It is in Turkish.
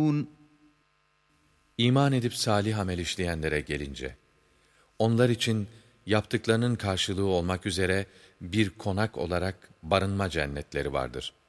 İman edip salih amel işleyenlere gelince, onlar için yaptıklarının karşılığı olmak üzere bir konak olarak barınma cennetleri vardır.